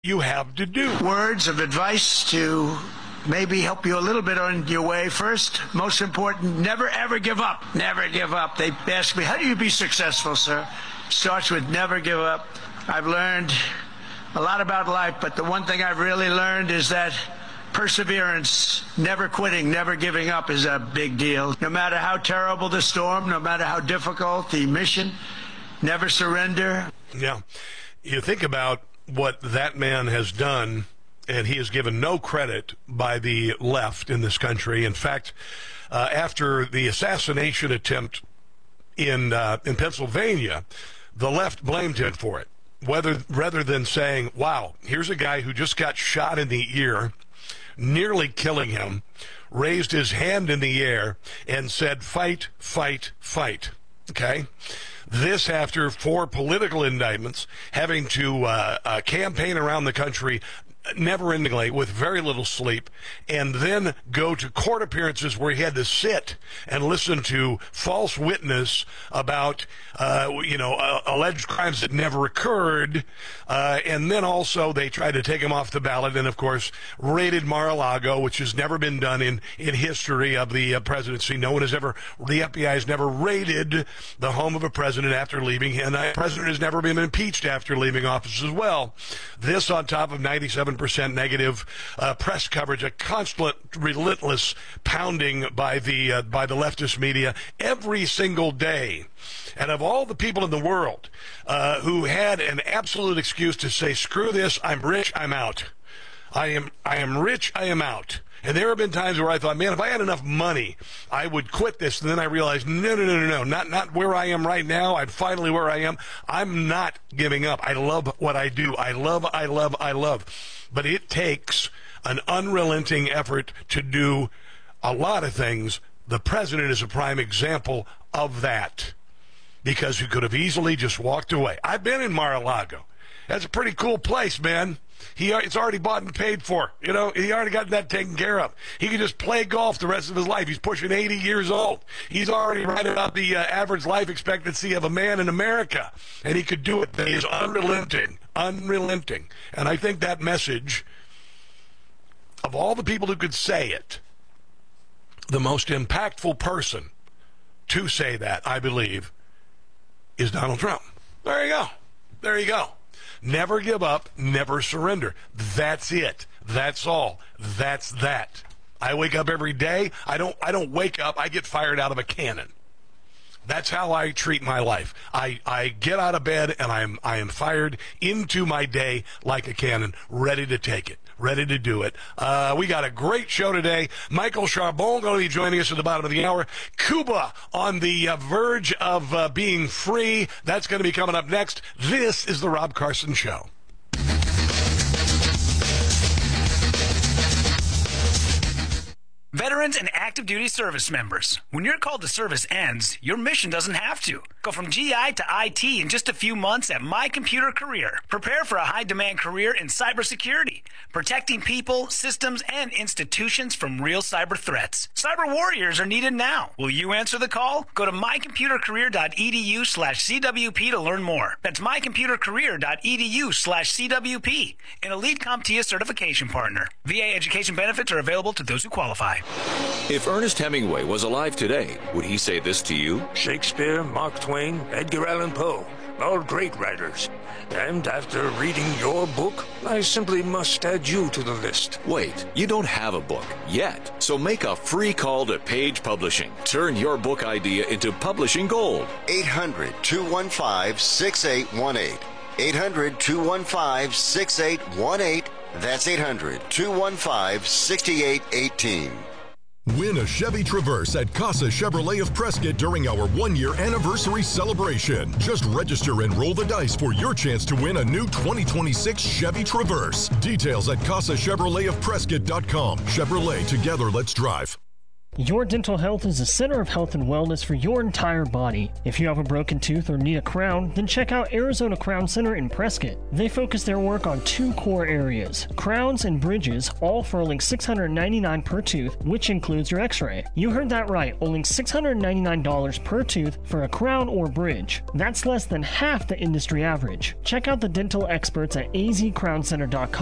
you have to do. Words of advice to maybe help you a little bit on your way. First, most important, never ever give up. Never give up. They ask me, how do you be successful, sir? Starts with never give up. I've learned a lot about life, but the one thing I've really learned is that perseverance, never quitting, never giving up is a big deal. No matter how terrible the storm, no matter how difficult the mission, never surrender. Yeah. You think about what that man has done, and he is given no credit by the left in this country. In fact, after the assassination attempt in Pennsylvania, the left blamed him for it, rather than saying, wow, here's a guy who just got shot in the ear, nearly killing him, raised his hand in the air and said, fight, fight, fight. Okay? This after 4 political indictments, having to campaign around the country never-endingly with very little sleep, and then go to court appearances where he had to sit and listen to false witness about, alleged crimes that never occurred, and then also they tried to take him off the ballot, and of course raided Mar-a-Lago, which has never been done in history of the presidency. The FBI has never raided the home of a president after leaving, and a president has never been impeached after leaving office as well. This on top of 97% negative press coverage, a constant, relentless pounding by the leftist media every single day. And of all the people in the world who had an absolute excuse to say, screw this, I'm rich, I'm out. I am rich, I am out. And there have been times where I thought, man, if I had enough money, I would quit this. And then I realized, no, not where I am right now. I'm finally where I am. I'm not giving up. I love what I do. I love. But it takes an unrelenting effort to do a lot of things. The president is a prime example of that, because he could have easily just walked away. I've been in Mar-a-Lago. That's a pretty cool place, man. It's already bought and paid for. He already got that taken care of. He could just play golf the rest of his life. He's pushing 80 years old. He's already right about the average life expectancy of a man in America. And he could do it. He is unrelenting. And I think that message, of all the people who could say it, the most impactful person to say that, I believe, is Donald Trump. There you go. Never give up, never surrender. That's it. That's all. That's that. I wake up every day. I don't wake up. I get fired out of a cannon. That's how I treat my life. I get out of bed and I am fired into my day like a cannon, ready to take it, ready to do it. We got a great show today. Michael Charbon going to be joining us at the bottom of the hour. Cuba on the verge of being free. That's going to be coming up next. This is the Rob Carson Show. Veterans and active duty service members, when your call to service ends, your mission doesn't have to. Go from GI to IT in just a few months at My Computer Career. Prepare for a high-demand career in cybersecurity, protecting people, systems, and institutions from real cyber threats. Cyber warriors are needed now. Will you answer the call? Go to mycomputercareer.edu/CWP to learn more. That's mycomputercareer.edu/CWP, an Elite CompTIA certification partner. VA education benefits are available to those who qualify. If Ernest Hemingway was alive today, would he say this to you? Shakespeare, Mark Twain, Edgar Allan Poe, all great writers. And after reading your book, I simply must add you to the list. Wait, you don't have a book yet. So make a free call to Page Publishing. Turn your book idea into publishing gold. 800-215-6818. 800-215-6818. That's 800-215-6818. Win a Chevy Traverse at Casa Chevrolet of Prescott during our 1-year anniversary celebration. Just register and roll the dice for your chance to win a new 2026 Chevy Traverse. Details at CasaChevroletofPrescott.com. Chevrolet, together let's drive. Your dental health is a center of health and wellness for your entire body. If you have a broken tooth or need a crown, then check out Arizona Crown Center in Prescott. They focus their work on 2 core areas, crowns and bridges, all for only $699 per tooth, which includes your x-ray. You heard that right, only $699 per tooth for a crown or bridge. That's less than half the industry average. Check out the dental experts at azcrowncenter.com